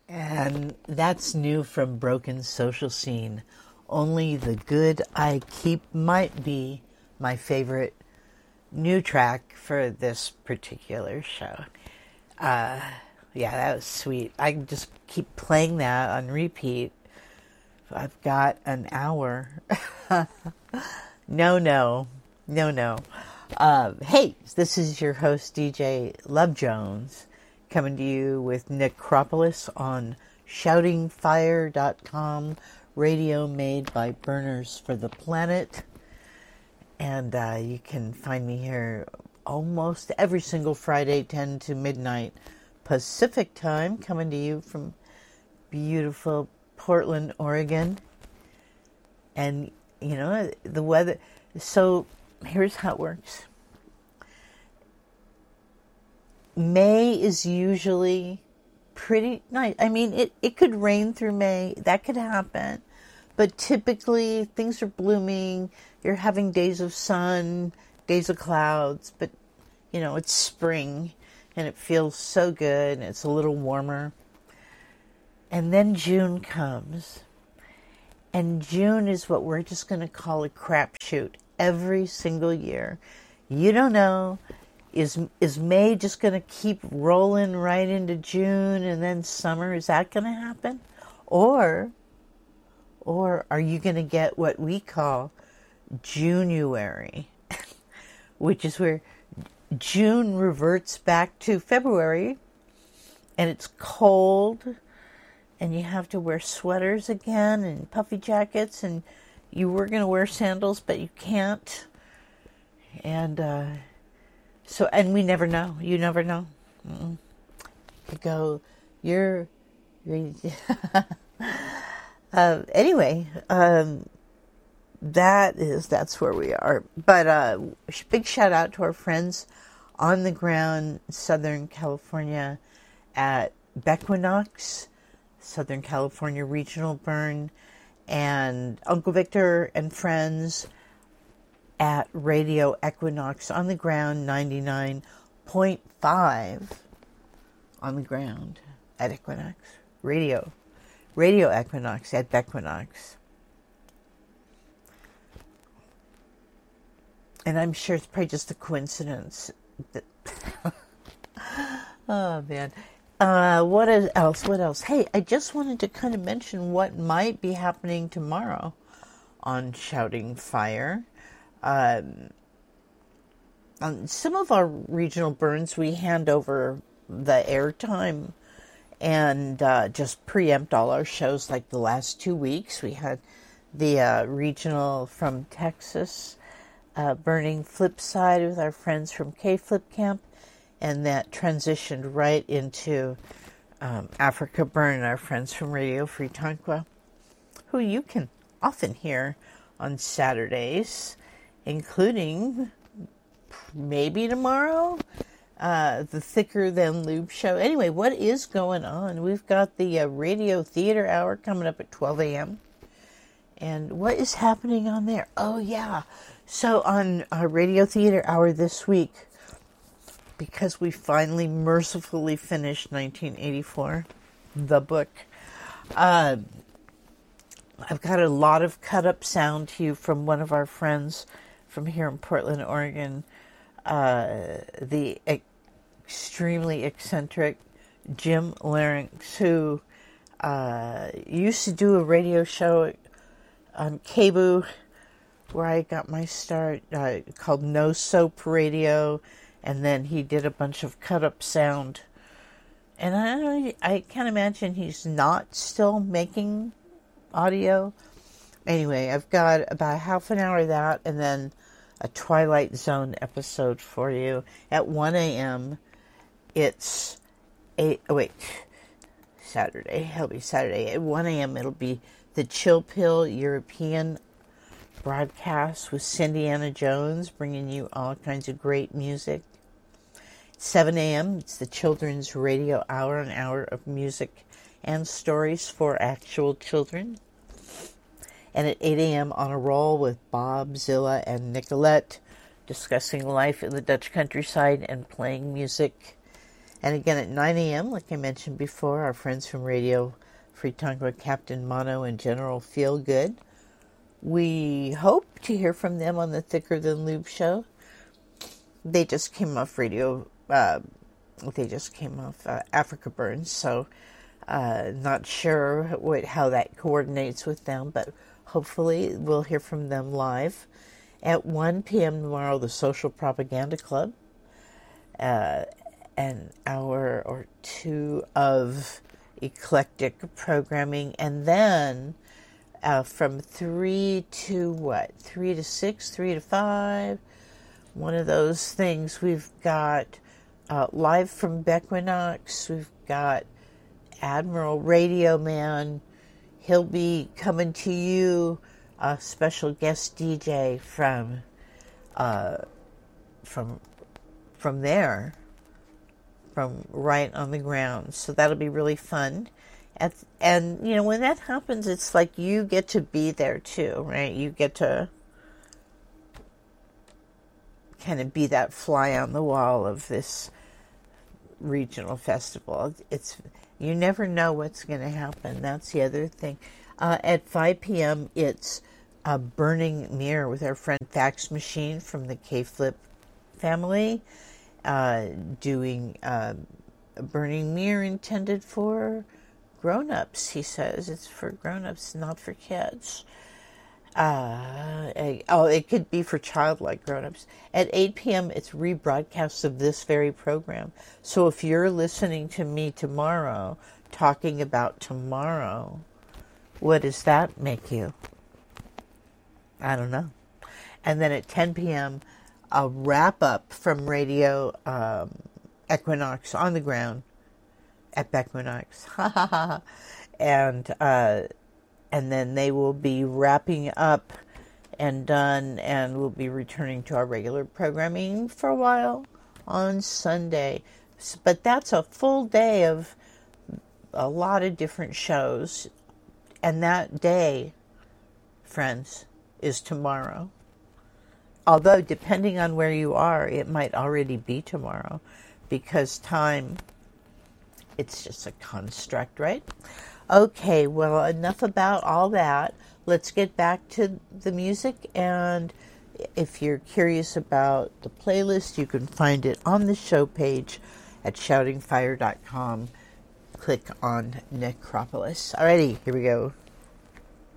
And that's new from Broken Social Scene. Only the Good I Keep might be my favorite new track for this particular show. Yeah, that was sweet. I just keep playing that on repeat. I've got an hour. No. Hey, this is your host, DJ Love Jones, coming to you with Necropolis on shoutingfire.com, radio made by Burners for the Planet. And you can find me here almost every single Friday, 10 to midnight Pacific time, coming to you from beautiful Portland, Oregon. And, you know, the weather. So here's how it works. May is usually pretty nice. I mean, it could rain through May. That could happen. But typically, things are blooming. You're having days of sun, days of clouds. But, you know, it's spring. And it feels so good. And it's a little warmer. And then June comes. And June is what we're just going to call a crapshoot every single year. You don't know. Is May just going to keep rolling right into June and then summer? Is that going to happen? Or are you going to get what we call Junuary, which is where June reverts back to February, and it's cold, and you have to wear sweaters again and puffy jackets, and you were going to wear sandals, but you can't. And and we never know. You never know. You go, anyway, that's where we are. But big shout out to our friends on the ground, Southern California, at Bequinox, Southern California Regional Burn, and Uncle Victor and friends at Radio Equinox on the ground, 99.5 on the ground at Equinox. Radio Equinox at Bequinox. And I'm sure it's probably just a coincidence that oh man. What else? Hey, I just wanted to kind of mention what might be happening tomorrow on Shouting Fire. On some of our regional burns, we hand over the airtime and just preempt all our shows. Like the last 2 weeks, we had the regional from Texas burning Flipside with our friends from K-Flip Camp, and that transitioned right into Africa Burn, our friends from Radio Free Tonquah, who you can often hear on Saturdays, including maybe tomorrow, the Thicker Than Lube show. Anyway, what is going on? We've got the Radio Theater Hour coming up at 12 a.m. And what is happening on there? Oh, yeah. So on our Radio Theater Hour this week, because we finally mercifully finished 1984, the book, I've got a lot of cut-up sound to you from one of our friends from here in Portland, Oregon, the extremely eccentric Jim Larynx, who used to do a radio show on KBOO, where I got my start, called No Soap Radio, and then he did a bunch of cut-up sound. And I can't imagine he's not still making audio. Anyway, I've got about half an hour of that, and then a Twilight Zone episode for you. At 1 a.m., it's Saturday. It'll be Saturday. At 1 a.m., it'll be the Chill Pill European broadcast with Cindy Jones, bringing you all kinds of great music. 7 a.m., it's the Children's Radio Hour, an hour of music and stories for actual children. And at 8 a.m. on a roll with Bob, Zilla, and Nicolette, discussing life in the Dutch countryside and playing music. And again at 9 a.m., like I mentioned before, our friends from Radio Free Tonga, Captain Mono and General Feelgood. We hope to hear from them on the Thicker Than Lube show. They just came off Africa Burns, so not sure how that coordinates with them, but hopefully we'll hear from them live. At 1 p.m. tomorrow, the Social Propaganda Club, an hour or two of eclectic programming, and then from 3 to 6, 3 to 5, one of those things, we've got live from Bequinox, we've got Admiral Radio Man. He'll be coming to you, a special guest DJ from there, from right on the ground. So that'll be really fun. And you know, when that happens, it's like you get to be there too, right? You get to kind of be that fly on the wall of this regional festival. You never know what's going to happen. That's the other thing. At 5 p.m., it's a Burning Mirror with our friend Fax Machine from the K-Flip family, doing a Burning Mirror intended for grown-ups, he says. It's for grown-ups, not for kids. It could be for childlike grown-ups. At 8 p.m., it's rebroadcasts of this very program. So if you're listening to me tomorrow, talking about tomorrow, what does that make you? I don't know. And then at 10 p.m., a wrap-up from Radio Equinox on the ground at Bequinox. And then they will be wrapping up and done, and we'll be returning to our regular programming for a while on Sunday. But that's a full day of a lot of different shows. And that day, friends, is tomorrow. Although, depending on where you are, it might already be tomorrow, because time, it's just a construct, right? Okay, well, enough about all that. Let's get back to the music, and if you're curious about the playlist, you can find it on the show page at shoutingfire.com. Click on Necropolis. Alrighty, here we go.